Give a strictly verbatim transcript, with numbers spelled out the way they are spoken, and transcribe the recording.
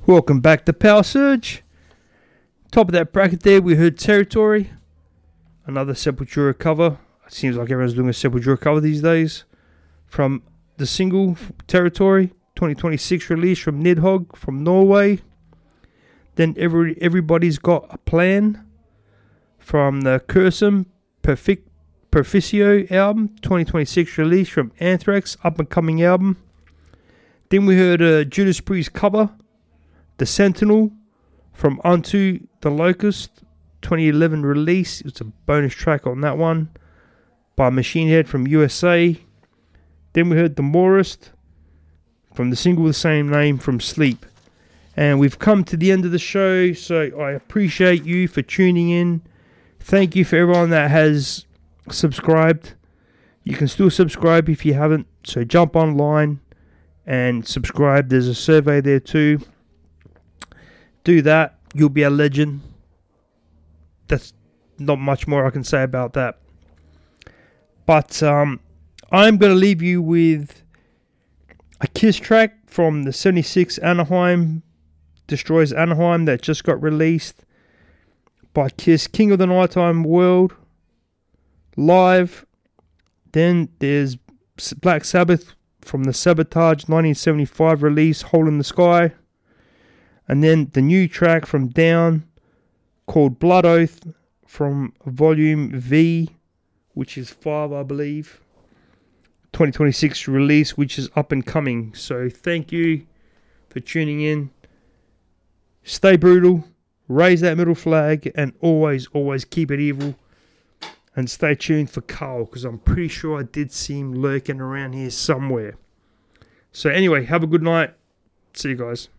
Welcome back to Power Surge. Top of that bracket there, we heard Territory. Another Sepultura cover. It seems like everyone's doing a Sepultura cover these days. From the single Territory, twenty twenty-six release from Nidhogg from Norway. Then every Everybody's Got a Plan from the Cursum Perfect, Perficio album, twenty twenty-six release from Anthrax, up and coming album. Then we heard a Judas Priest cover, The Sentinel from Unto the Locust, twenty eleven release. It's a bonus track on that one by Machine Head from U S A. Then we heard The Morist from the single with the same name from Sleep. And we've come to the end of the show, so I appreciate you for tuning in. Thank you for everyone that has subscribed. You can still subscribe if you haven't, so jump online and subscribe. There's a survey there too. Do that. You'll be a legend. That's not much more I can say about that. But um, I'm going to leave you with a Kiss track from the seventy-six Anaheim Destroys Anaheim that just got released by Kiss, King of the Nighttime World, live. Then there's Black Sabbath from the Sabotage nineteen seventy-five release, Hole in the Sky. And then the new track from Down called Blood Oath from Volume V, which is five, I believe. twenty twenty-six release, which is up and coming. So thank you for tuning in. Stay brutal, raise that middle flag, and always, always keep it evil. And stay tuned for Carl, because I'm pretty sure I did see him lurking around here somewhere. So anyway, have a good night. See you guys.